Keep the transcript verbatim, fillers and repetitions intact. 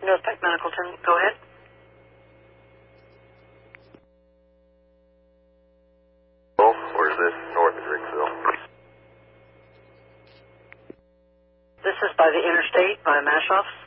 North Pike Medical Team, go ahead. Or is this north of Ricksville? This is by the interstate, by Mashoff's.